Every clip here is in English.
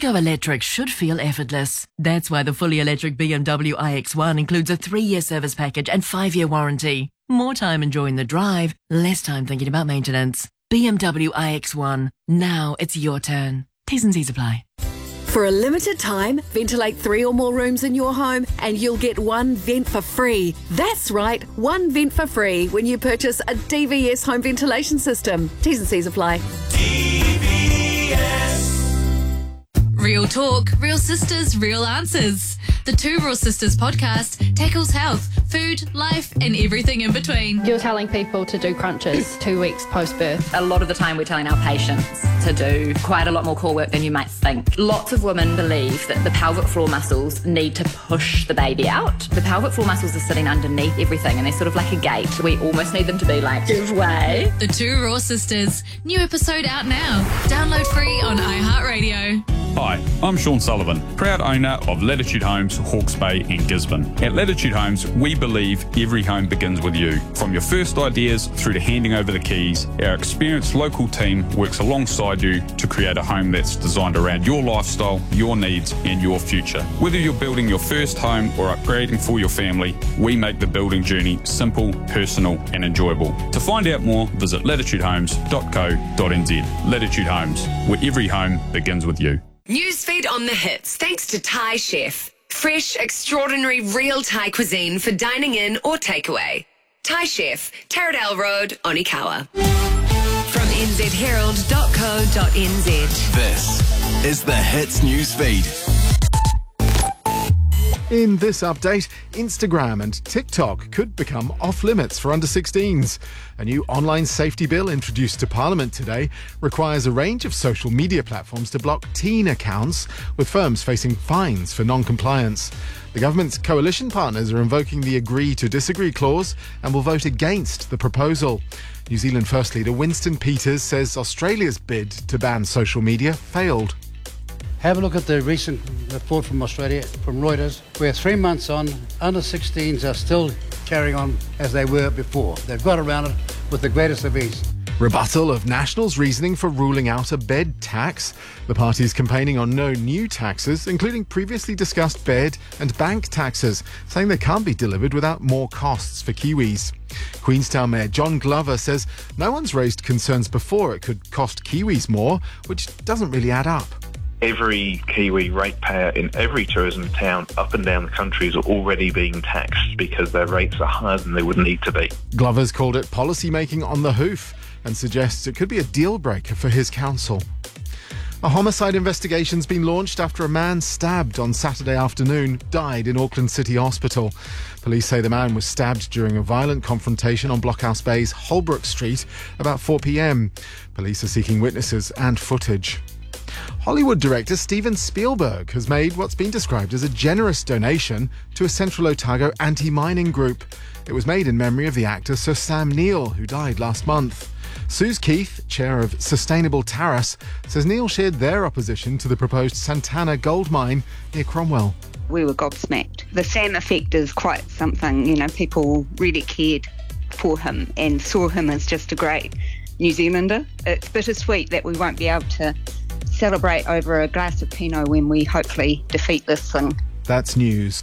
go electric should feel effortless. That's why the fully electric BMW iX1 includes a 3-year service package and 5-year warranty. More time enjoying the drive, less time thinking about maintenance. BMW iX1. Now it's your turn. T's and C's apply. For a limited time, ventilate 3 or more rooms in your home and you'll get 1 vent for free. That's right, 1 vent for free when you purchase a DVS home ventilation system. T's and C's apply. Real talk, real sisters, real answers. The Two Real Sisters podcast tackles health, food, life, and everything in between. You're telling people to do crunches 2 weeks post-birth. A lot of the time we're telling our patients to do quite a lot more core work than you might think. Lots of women believe that the pelvic floor muscles need to push the baby out. The pelvic floor muscles are sitting underneath everything and they're sort of like a gate. We almost need them to be like, give way. The Two Raw Sisters. New episode out now. Download free on iHeartRadio. Hi, I'm Sean Sullivan, proud owner of Latitude Homes, Hawke's Bay and Gisborne. At Latitude Homes, we believe every home begins with you. From your first ideas through to handing over the keys, our experienced local team works alongside you to create a home that's designed around your lifestyle, your needs and your future. Whether you're building your first home or upgrading for your family, we make the building journey simple, personal and enjoyable. To find out more, visit latitudehomes.co.nz. Latitude Homes, where every home begins with you. Newsfeed on the hits, thanks to Thai Chef. Fresh, extraordinary, real Thai cuisine for dining in or takeaway. Thai Chef, Taradale Road, Onikawa. From nzherald.co.nz. This is the Hits Newsfeed. In this update, Instagram and TikTok could become off-limits for under-16s. A new online safety bill introduced to Parliament today requires a range of social media platforms to block teen accounts, with firms facing fines for non-compliance. The government's coalition partners are invoking the agree to disagree clause and will vote against the proposal. New Zealand First Leader Winston Peters says Australia's bid to ban social media failed. Have a look at the recent report from Australia, from Reuters, where 3 months on, under-16s are still carrying on as they were before. They've got around it with the greatest of ease. Rebuttal of National's reasoning for ruling out a bed tax. The party is campaigning on no new taxes, including previously discussed bed and bank taxes, saying they can't be delivered without more costs for Kiwis. Queenstown Mayor John Glover says no one's raised concerns before it could cost Kiwis more, which doesn't really add up. Every Kiwi ratepayer in every tourism town up and down the country is already being taxed because their rates are higher than they would need to be. Glover's called it policy making on the hoof and suggests it could be a deal breaker for his council. A homicide investigation's been launched after a man stabbed on Saturday afternoon died in Auckland City Hospital. Police say the man was stabbed during a violent confrontation on Blockhouse Bay's Holbrook Street about 4 p.m. Police are seeking witnesses and footage. Hollywood director Steven Spielberg has made what's been described as a generous donation to a Central Otago anti-mining group. It was made in memory of the actor Sir Sam Neill, who died last month. Suze Keith, chair of Sustainable Taras, says Neill shared their opposition to the proposed Santana gold mine near Cromwell. We were gobsmacked. The Sam effect is quite something, people really cared for him and saw him as just a great New Zealander. It's bittersweet that we won't be able to celebrate over a glass of Pinot when we hopefully defeat this thing. That's news.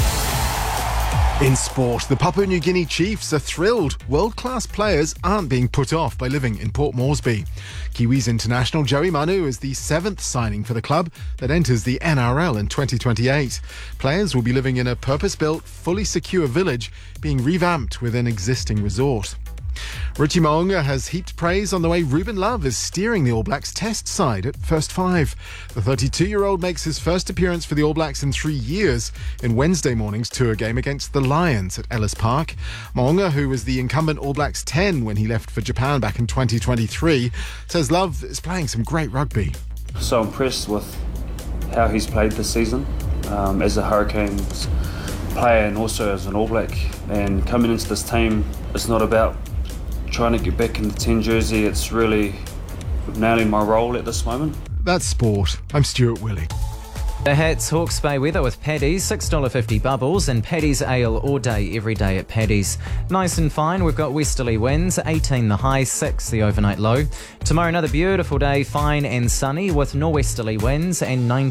In sport, the Papua New Guinea Chiefs are thrilled world-class players aren't being put off by living in Port Moresby. Kiwis international Joey Manu is the 7th signing for the club that enters the NRL in 2028. Players will be living in a purpose-built, fully secure village being revamped with an existing resort. Richie Mo'unga has heaped praise on the way Ruben Love is steering the All Blacks test side at first 5. The 32-year-old makes his first appearance for the All Blacks in 3 years in Wednesday morning's tour game against the Lions at Ellis Park. Mo'unga, who was the incumbent All Blacks 10 when he left for Japan back in 2023, says Love is playing some great rugby. So impressed with how he's played this season as a Hurricanes player and also as an All Black. And coming into this team, it's not about trying to get back in the 10 jersey, it's really nailing my role at this moment. That's sport. I'm Stuart Willie. The Hats Hawke's Bay weather with Paddy's, $6.50 bubbles, and Paddy's Ale all day, every day at Paddy's. Nice and fine, we've got westerly winds, 18 the high, 6 the overnight low. Tomorrow another beautiful day, fine and sunny with norwesterly winds and 19